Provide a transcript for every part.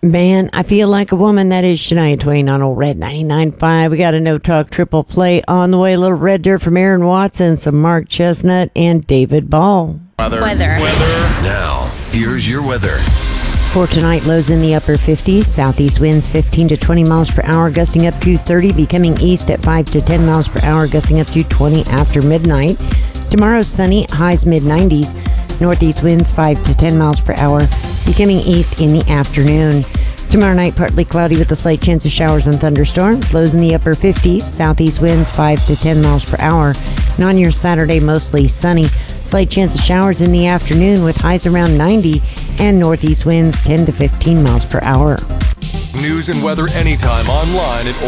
Man, I feel like a woman. That is Shania Twain on Old Red 99.5. We got a No Talk triple play on the way. A little Red Dirt from Aaron Watson, some Mark Chestnut, and David Ball. Weather. Now, here's your weather. For tonight, lows in the upper 50s. Southeast winds 15 to 20 miles per hour, gusting up to 30, becoming east at 5 to 10 miles per hour, gusting up to 20 after midnight. Tomorrow, sunny, highs mid-90s. Northeast winds 5 to 10 miles per hour, becoming east in the afternoon. Tomorrow night, partly cloudy with a slight chance of showers and thunderstorms. Lows in the upper 50s. Southeast winds 5 to 10 miles per hour. And on your Saturday, mostly sunny. Slight chance of showers in the afternoon with highs around 90 and northeast winds 10 to 15 miles per hour. News and weather anytime online at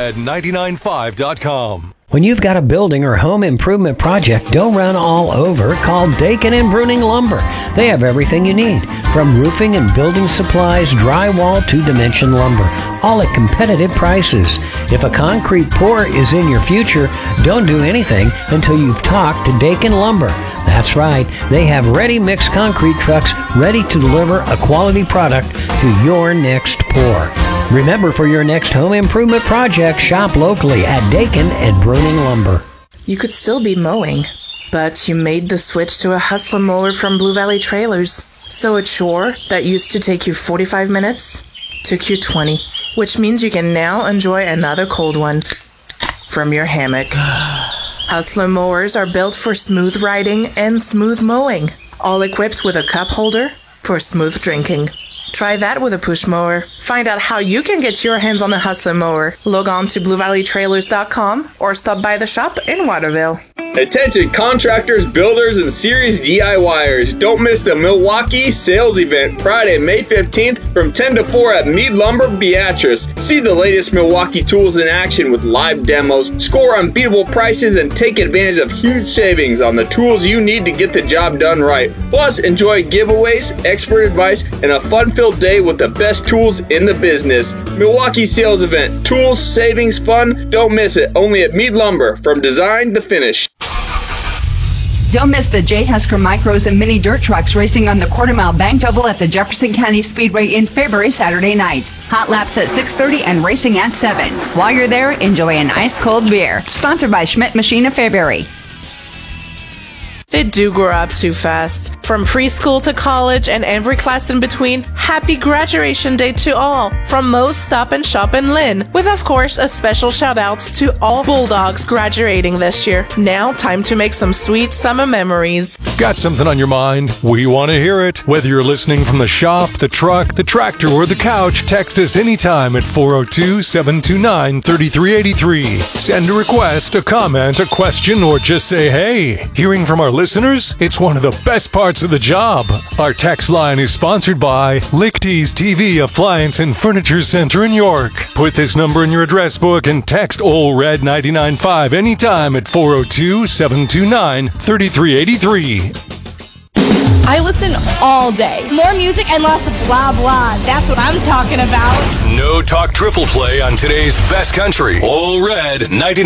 allred995.com. When you've got a building or home improvement project, don't run all over. Call Dakin and Bruning Lumber. They have everything you need, from roofing and building supplies, drywall to dimension lumber, all at competitive prices. If a concrete pour is in your future, don't do anything until you've talked to Dakin Lumber. That's right, they have ready mixed concrete trucks ready to deliver a quality product to your next pour. Remember, for your next home improvement project, shop locally at Dakin and Bruning Lumber. You could still be mowing, but you made the switch to a Hustler mower from Blue Valley Trailers. So a chore that used to take you 45 minutes took you 20, which means you can now enjoy another cold one from your hammock. Hustler mowers are built for smooth riding and smooth mowing, all equipped with a cup holder for smooth drinking. Try that with a push mower. Find out how you can get your hands on the Hustler mower. Log on to BlueValleyTrailers.com or stop by the shop in Waterville. Attention contractors, builders, and serious DIYers. Don't miss the Milwaukee sales event Friday, May 15th from 10 to 4 at Mead Lumber, Beatrice. See the latest Milwaukee tools in action with live demos, score unbeatable prices, and take advantage of huge savings on the tools you need to get the job done right. Plus, enjoy giveaways, expert advice, and a fun-filled day with the best tools in the business. Milwaukee sales event. Tools, savings, fun. Don't miss it. Only at Mead Lumber, from design to finish. Don't miss the J. Husker Micros and Mini Dirt Trucks racing on the quarter-mile banked oval at the Jefferson County Speedway in February Saturday night. Hot laps at 6:30 and racing at 7. While you're there, enjoy an ice-cold beer. Sponsored by Schmidt Machine of Fairbury. They do grow up too fast. From preschool to college and every class in between, happy graduation day to all. From Moe's Stop and Shop in Lynn, with of course a special shout out to all Bulldogs graduating this year. Now time to make some sweet summer memories. Got something on your mind? We want to hear it. Whether you're listening from the shop, the truck, the tractor, or the couch, text us anytime at 402-729-3383. Send a request, a comment, a question, or just say hey. Hearing from our listeners, it's one of the best parts of the job. Our text line is sponsored by Lichty's TV Appliance and Furniture Center in York. Put this number in your address book and text OLRED995 anytime at 402-729-3383. I listen all day. More music and less blah blah. That's what I'm talking about. No Talk triple play on today's best country. All Red 99.